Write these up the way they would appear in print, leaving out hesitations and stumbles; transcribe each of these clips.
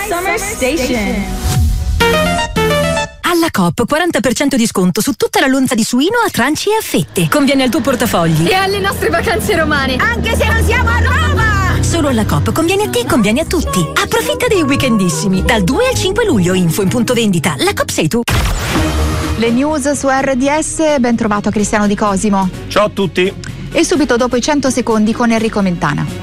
Summer Station. Alla Coop 40% di sconto su tutta la lonza di suino a tranci e a fette. Conviene al tuo portafogli E alle nostre vacanze romane. Anche se non siamo a Roma! Solo alla Coop conviene a te, conviene a tutti. Approfitta dei weekendissimi dal 2 al 5 luglio. Info in punto vendita. La Coop sei tu. Le news su RDS, ben trovato Cristiano Di Cosimo. Ciao a tutti. E subito dopo i 100 secondi con Enrico Mentana.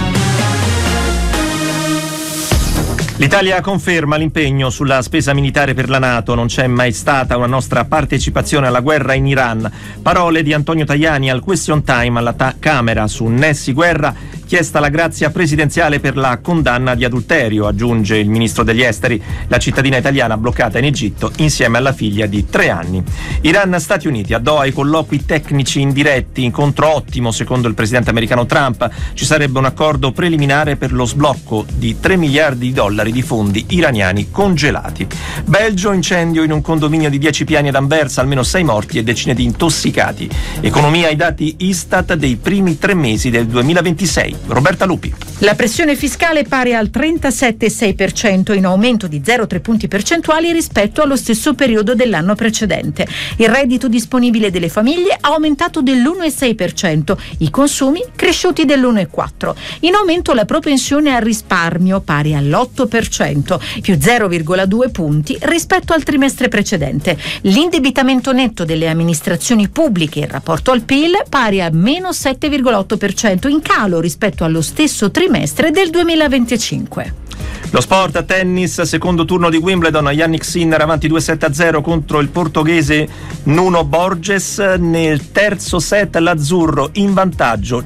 L'Italia conferma l'impegno sulla spesa militare per la NATO. Non c'è mai stata una nostra partecipazione alla guerra in Iran. Parole di Antonio Tajani al question time alla Camera su Nessi Guerra. Chiesta la grazia presidenziale per la condanna di adulterio, aggiunge il ministro degli esteri. La cittadina italiana bloccata in Egitto insieme alla figlia di 3 anni. Iran-Stati Uniti, a Doha i colloqui tecnici indiretti, incontro ottimo secondo il presidente americano Trump. Ci sarebbe un accordo preliminare per lo sblocco di $3 miliardi di fondi iraniani congelati. Belgio, incendio in un condominio di 10 piani ad Anversa, almeno 6 morti e decine di intossicati. Economia, i dati Istat dei primi 3 mesi del 2026. Roberta Lupi. La pressione fiscale pari al 37,6%, in aumento di 0,3 punti percentuali rispetto allo stesso periodo dell'anno precedente. Il reddito disponibile delle famiglie ha aumentato dell'1,6%, i consumi cresciuti dell'1,4%. In aumento la propensione al risparmio pari all'8%, più 0,2 punti rispetto al trimestre precedente. L'indebitamento netto delle amministrazioni pubbliche in rapporto al PIL pari a meno 7,8%, in calo rispetto allo stesso trimestre del 2025. Lo sport a tennis, secondo turno di Wimbledon, Jannik Sinner avanti 2-7-0 contro il portoghese Nuno Borges. Nel terzo set l'azzurro in vantaggio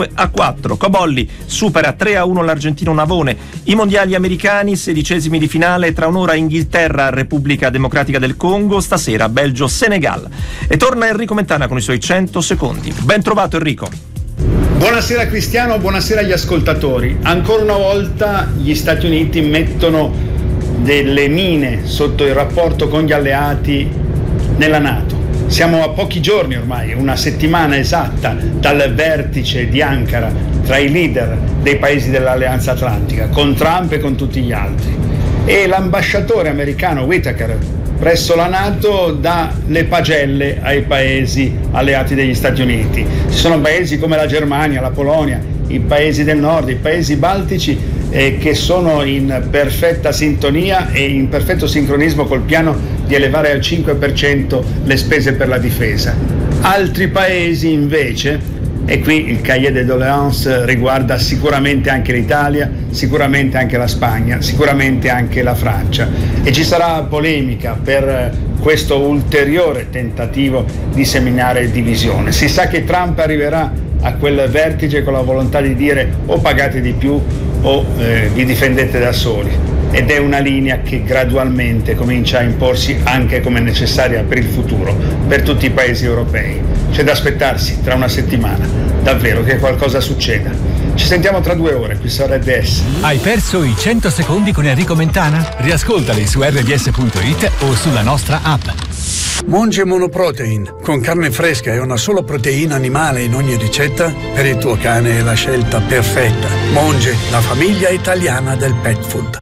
5-4. Cobolli supera 3-1 l'argentino Navone. I mondiali americani, 16esimi di finale, tra un'ora Inghilterra, Repubblica Democratica del Congo, stasera Belgio-Senegal. E torna Enrico Mentana con i suoi 100 secondi. Ben trovato Enrico. Buonasera Cristiano, buonasera agli ascoltatori. Ancora una volta gli Stati Uniti mettono delle mine sotto il rapporto con gli alleati nella NATO. Siamo a pochi giorni ormai, una settimana esatta dal vertice di Ankara tra i leader dei paesi dell'Alleanza Atlantica, con Trump e con tutti gli altri. E l'ambasciatore americano Whitaker presso la NATO dà le pagelle ai paesi alleati degli Stati Uniti. Ci sono paesi come la Germania, la Polonia, i paesi del nord, i paesi baltici che sono in perfetta sintonia e in perfetto sincronismo col piano di elevare al 5% le spese per la difesa. Altri paesi invece, e qui il cahier de doléances riguarda sicuramente anche l'Italia, sicuramente anche la Spagna, sicuramente anche la Francia, e ci sarà polemica per questo ulteriore tentativo di seminare divisione. Si sa che Trump arriverà a quel vertice con la volontà di dire o pagate di più o vi difendete da soli, ed è una linea che gradualmente comincia a imporsi anche come necessaria per il futuro, per tutti i paesi europei. C'è da aspettarsi tra una settimana davvero che qualcosa succeda. Ci sentiamo tra 2 ore qui su RDS. Hai perso i 100 secondi con Enrico Mentana? Riascoltali su rds.it o sulla nostra app. Monge Monoprotein, con carne fresca e una sola proteina animale in ogni ricetta, per il tuo cane è la scelta perfetta. Monge, la famiglia italiana del pet food.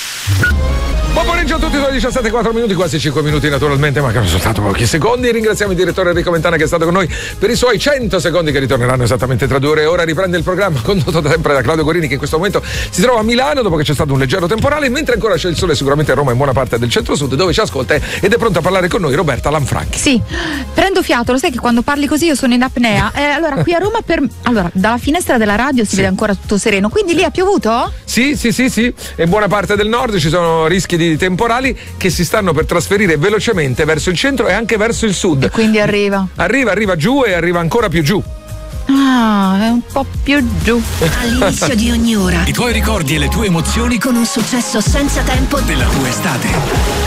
Buon pomeriggio a tutti, sono 17:04, quasi 5 minuti naturalmente, mancano soltanto pochi secondi. Ringraziamo il direttore Enrico Mentana che è stato con noi per i suoi 100 secondi che ritorneranno esattamente tra 2 ore. Ora riprende il programma condotto sempre da Claudio Gorini, che in questo momento si trova a Milano dopo che c'è stato un leggero temporale, mentre ancora c'è il sole sicuramente a Roma e in buona parte del centro-sud, dove ci ascolta ed è pronta a parlare con noi Roberta Lanfranchi. Sì, prendo fiato, lo sai che quando parli così io sono in apnea. Allora, qui a Roma dalla finestra della radio si vede ancora tutto sereno, quindi lì ha piovuto? Sì, e buona parte del nord ci sono rischi di temporali che si stanno per trasferire velocemente verso il centro e anche verso il sud. E quindi arriva giù e arriva ancora più giù. Ah, è un po' più giù. All'inizio di ogni ora I tuoi ricordi e le tue emozioni con un successo senza tempo della tua estate.